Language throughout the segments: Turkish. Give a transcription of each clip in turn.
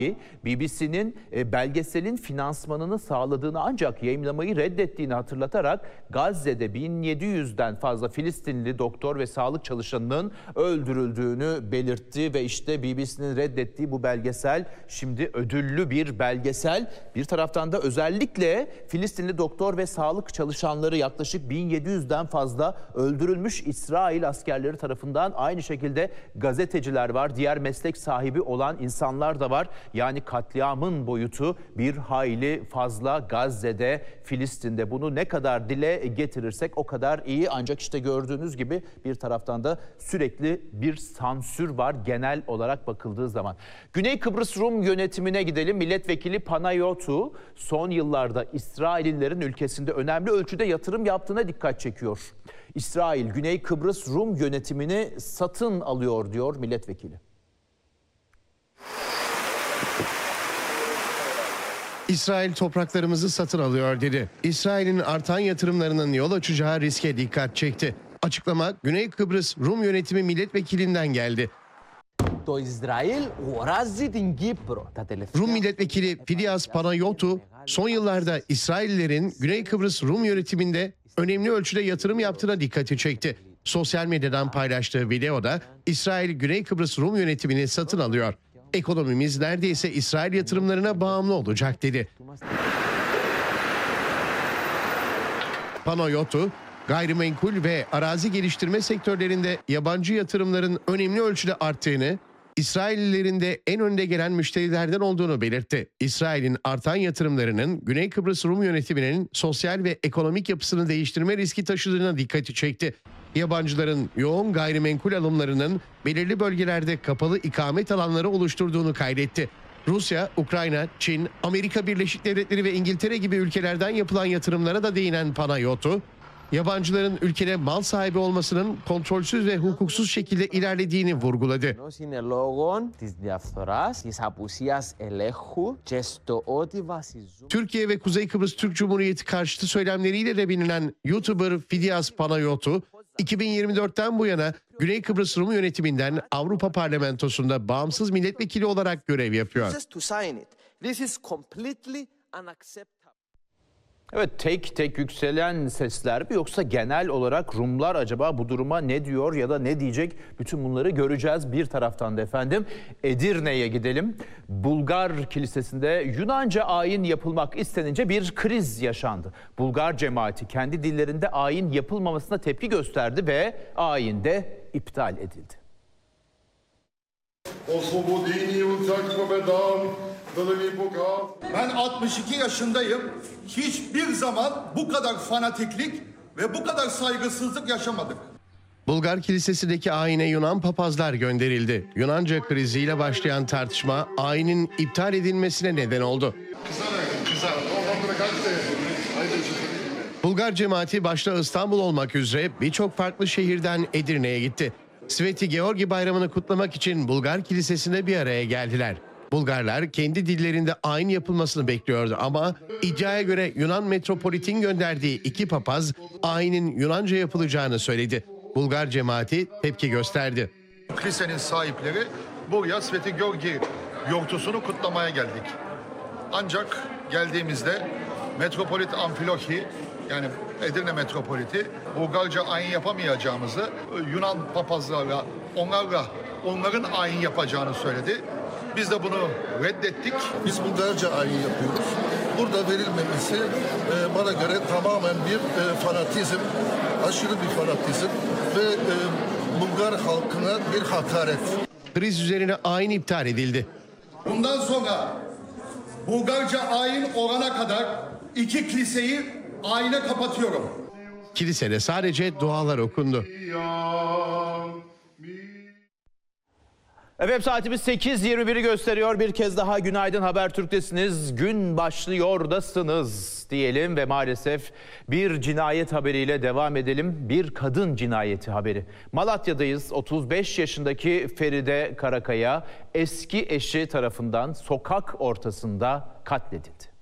BBC'nin belgeselin finansmanını sağladığını ancak yayımlamayı reddettiğini hatırlatarak Gazze'de 1700'den fazla Filistinli doktor ve sağlık çalışanının öldürüldüğünü belirtti ve işte BBC'nin reddettiği bu belgesel şimdi ödüllü bir belgesel. Bir taraftan da özellikle Filistinli doktor ve sağlık çalışanları yaklaşık 1700'den fazla öldürülmüş İsrail askerleri tarafından, aynı şekilde gazeteciler var, diğer meslek sahibi olan insanlar da var. Yani katliamın boyutu bir hayli fazla Gazze'de, Filistin'de. Bunu ne kadar dile getirirsek o kadar iyi. Ancak işte gördüğünüz gibi bir taraftan da sürekli bir sansür var genel olarak bakıldığı zaman. Güney Kıbrıs Rum yönetimine gidelim. Milletvekili Panayotou son yıllarda İsraillilerin ülkesinde önemli ölçüde yatırım yaptığına dikkat çekiyor. İsrail, Güney Kıbrıs Rum yönetimini satın alıyor diyor milletvekili. İsrail topraklarımızı satın alıyor dedi. İsrail'in artan yatırımlarının yol açacağı riske dikkat çekti. Açıklama Güney Kıbrıs Rum Yönetimi milletvekilinden geldi. Rum milletvekili Fidias Panayotou son yıllarda İsraillerin Güney Kıbrıs Rum yönetiminde önemli ölçüde yatırım yaptığına dikkati çekti. Sosyal medyadan paylaştığı videoda İsrail Güney Kıbrıs Rum yönetimini satın alıyor. Ekonomimiz neredeyse İsrail yatırımlarına bağımlı olacak dedi. Panayotou, gayrimenkul ve arazi geliştirme sektörlerinde yabancı yatırımların önemli ölçüde arttığını, İsraillilerin de en önde gelen müşterilerden olduğunu belirtti. İsrail'in artan yatırımlarının Güney Kıbrıs Rum yönetiminin sosyal ve ekonomik yapısını değiştirme riski taşıdığına dikkati çekti. Yabancıların yoğun gayrimenkul alımlarının belirli bölgelerde kapalı ikamet alanları oluşturduğunu kaydetti. Rusya, Ukrayna, Çin, Amerika Birleşik Devletleri ve İngiltere gibi ülkelerden yapılan yatırımlara da değinen Panayotou, yabancıların ülkede mal sahibi olmasının kontrolsüz ve hukuksuz şekilde ilerlediğini vurguladı. Türkiye ve Kuzey Kıbrıs Türk Cumhuriyeti karşıtı söylemleriyle de bilinen YouTuber Fidias Panayotou, 2024'ten bu yana Güney Kıbrıs Rum yönetiminden Avrupa Parlamentosu'nda bağımsız milletvekili olarak görev yapıyor. Evet, tek tek yükselen sesler mi, yoksa genel olarak Rumlar acaba bu duruma ne diyor ya da ne diyecek? Bütün bunları göreceğiz. Bir taraftan da efendim Edirne'ye gidelim. Bulgar Kilisesi'nde Yunanca ayin yapılmak istenince bir kriz yaşandı. Bulgar cemaati kendi dillerinde ayin yapılmamasına tepki gösterdi ve ayin de iptal edildi. Ben 62 yaşındayım. Hiçbir zaman bu kadar fanatiklik ve bu kadar saygısızlık yaşamadık. Bulgar Kilisesi'ndeki ayine Yunan papazlar gönderildi. Yunanca kriziyle başlayan tartışma ayinin iptal edilmesine neden oldu. Bulgar cemaati başta İstanbul olmak üzere birçok farklı şehirden Edirne'ye gitti. Sveti Georgi bayramını kutlamak için Bulgar Kilisesi'nde bir araya geldiler. Bulgarlar kendi dillerinde ayin yapılmasını bekliyordu ama iddiaya göre Yunan metropolitin gönderdiği iki papaz ayinin Yunanca yapılacağını söyledi. Bulgar cemaati tepki gösterdi. Kilisenin sahipleri buraya Sveti Georgi yortusunu kutlamaya geldik. Ancak geldiğimizde Metropolit Amfilohi, yani Edirne metropoliti, Bulgarca ayin yapamayacağımızı, Yunan papazlarla onların ayin yapacağını söyledi. Biz de bunu reddettik. Biz Bulgarca ayin yapıyoruz. Burada verilmemesi bana göre tamamen bir fanatizm, aşırı bir fanatizm ve Bulgar halkına bir hakaret. Kriz üzerine ayin iptal edildi. Bundan sonra Bulgarca ayin olana kadar iki kiliseyi ayine kapatıyorum. Kilisede sadece dualar okundu. Efendim saatimiz 8:21'i gösteriyor. Bir kez daha günaydın, Habertürk'tesiniz. Gün başlıyordasınız diyelim ve maalesef bir cinayet haberiyle devam edelim. Bir kadın cinayeti haberi. Malatya'dayız. 35 yaşındaki Feride Karakaya eski eşi tarafından sokak ortasında katledildi.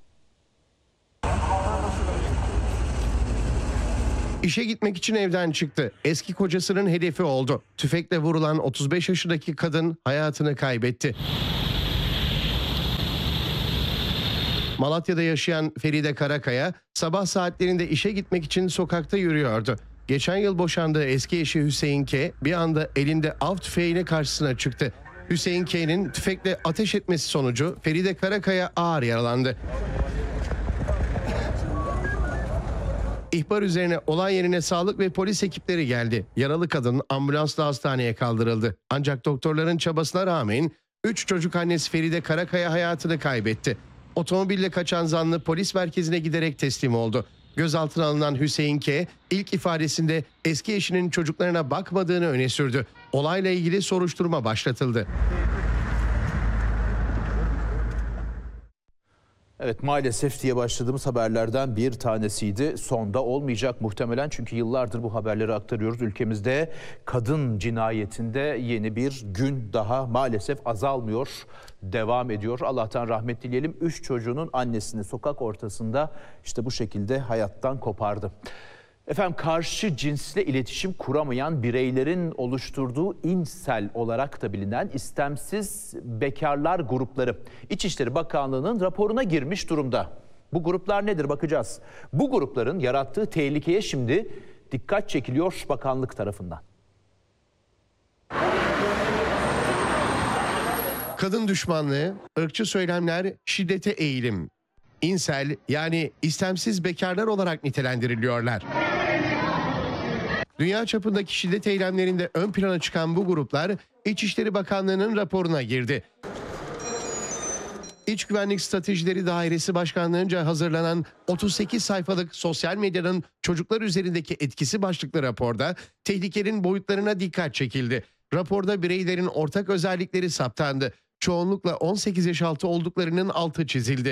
İşe gitmek için evden çıktı. Eski kocasının hedefi oldu. Tüfekle vurulan 35 yaşındaki kadın hayatını kaybetti. Malatya'da yaşayan Feride Karakaya sabah saatlerinde işe gitmek için sokakta yürüyordu. Geçen yıl boşandığı eski eşi Hüseyin K. bir anda elinde av tüfeğiyle karşısına çıktı. Hüseyin K'nin tüfekle ateş etmesi sonucu Feride Karakaya ağır yaralandı. İhbar üzerine olay yerine sağlık ve polis ekipleri geldi. Yaralı kadın ambulansla hastaneye kaldırıldı. Ancak doktorların çabasına rağmen 3 çocuk annesi Feride Karakaya hayatını kaybetti. Otomobille kaçan zanlı polis merkezine giderek teslim oldu. Gözaltına alınan Hüseyin K. ilk ifadesinde eski eşinin çocuklarına bakmadığını öne sürdü. Olayla ilgili soruşturma başlatıldı. Evet, maalesef diye başladığımız haberlerden bir tanesiydi. Sonda olmayacak muhtemelen, çünkü yıllardır bu haberleri aktarıyoruz. Ülkemizde kadın cinayetinde yeni bir gün daha maalesef azalmıyor, devam ediyor. Allah'tan rahmet dileyelim. 3 çocuğunun annesini sokak ortasında işte bu şekilde hayattan kopardı. Efendim, karşı cinsle iletişim kuramayan bireylerin oluşturduğu insel olarak da bilinen istemsiz bekarlar grupları İçişleri Bakanlığı'nın raporuna girmiş durumda. Bu gruplar nedir bakacağız. Bu grupların yarattığı tehlikeye şimdi dikkat çekiliyor bakanlık tarafından. Kadın düşmanlığı, ırkçı söylemler, şiddete eğilim. İnsel yani istemsiz bekarlar olarak nitelendiriliyorlar. Dünya çapındaki şiddet eylemlerinde ön plana çıkan bu gruplar İçişleri Bakanlığı'nın raporuna girdi. İç Güvenlik Stratejileri Dairesi Başkanlığı'nca hazırlanan 38 sayfalık sosyal medyanın çocuklar üzerindeki etkisi başlıklı raporda tehlikenin boyutlarına dikkat çekildi. Raporda bireylerin ortak özellikleri saptandı. Çoğunlukla 18 yaş altı olduklarının altı çizildi.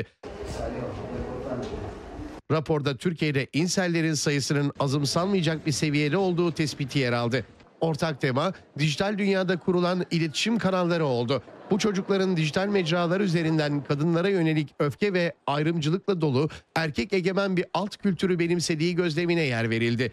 Raporda Türkiye'de insellerin sayısının azımsanmayacak bir seviyede olduğu tespiti yer aldı. Ortak tema dijital dünyada kurulan iletişim kanalları oldu. Bu çocukların dijital mecralar üzerinden kadınlara yönelik öfke ve ayrımcılıkla dolu erkek egemen bir alt kültürü benimsediği gözlemine yer verildi.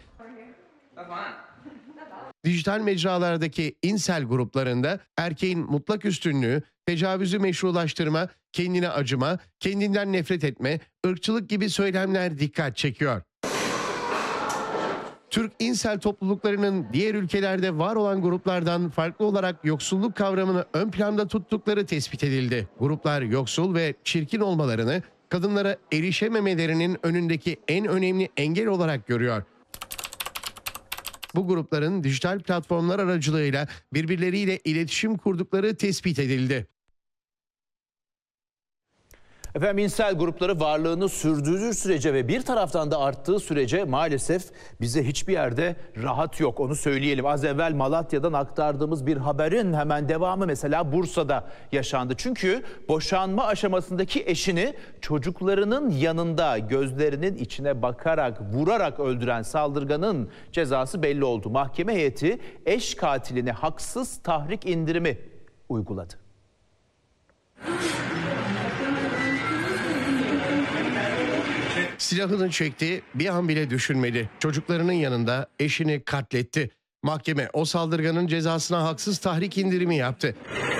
Dijital mecralardaki insel gruplarında erkeğin mutlak üstünlüğü, tecavüzü meşrulaştırma, kendine acıma, kendinden nefret etme, ırkçılık gibi söylemler dikkat çekiyor. Türk insel topluluklarının diğer ülkelerde var olan gruplardan farklı olarak yoksulluk kavramını ön planda tuttukları tespit edildi. Gruplar yoksul ve çirkin olmalarını kadınlara erişememelerinin önündeki en önemli engel olarak görüyor. Bu grupların dijital platformlar aracılığıyla birbirleriyle iletişim kurdukları tespit edildi. Efendim, insel grupları varlığını sürdürdüğü sürece ve bir taraftan da arttığı sürece maalesef bize hiçbir yerde rahat yok, onu söyleyelim. Az evvel Malatya'dan aktardığımız bir haberin hemen devamı mesela Bursa'da yaşandı. Çünkü boşanma aşamasındaki eşini çocuklarının yanında gözlerinin içine bakarak, vurarak öldüren saldırganın cezası belli oldu. Mahkeme heyeti eş katiline haksız tahrik indirimi uyguladı. Silahını çekti, bir an bile düşünmedi. Çocuklarının yanında eşini katletti. Mahkeme o saldırganın cezasına haksız tahrik indirimi yaptı.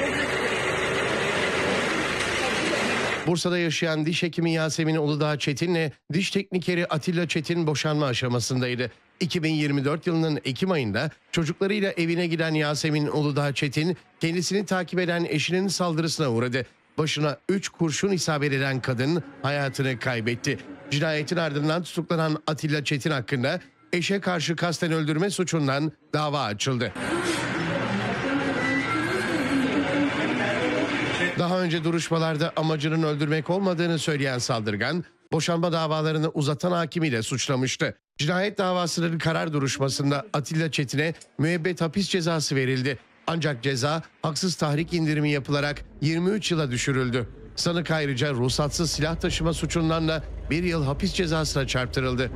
Bursa'da yaşayan diş hekimi Yasemin Uludağ Çetin'le diş teknikeri Atilla Çetin boşanma aşamasındaydı. 2024 yılının Ekim ayında çocuklarıyla evine giden Yasemin Uludağ Çetin kendisini takip eden eşinin saldırısına uğradı. Başına 3 kurşun isabet eden kadın hayatını kaybetti. Cinayetin ardından tutuklanan Atilla Çetin hakkında eşe karşı kasten öldürme suçundan dava açıldı. Daha önce duruşmalarda amacının öldürmek olmadığını söyleyen saldırgan, boşanma davalarını uzatan hakimiyle suçlamıştı. Cinayet davasının karar duruşmasında Atilla Çetin'e müebbet hapis cezası verildi. Ancak ceza haksız tahrik indirimi yapılarak 23 yıla düşürüldü. Sanık ayrıca ruhsatsız silah taşıma suçundan da 1 yıl hapis cezasına çarptırıldı.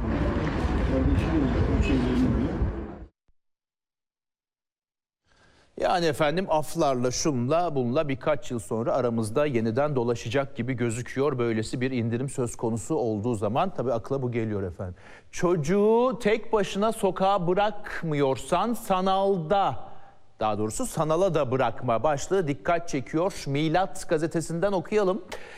Yani efendim, aflarla şunla bunla birkaç yıl sonra aramızda yeniden dolaşacak gibi gözüküyor. Böylesi bir indirim söz konusu olduğu zaman tabii akla bu geliyor efendim. Çocuğu tek başına sokağa bırakmıyorsan sanala da bırakma başlığı dikkat çekiyor. Milat gazetesinden okuyalım.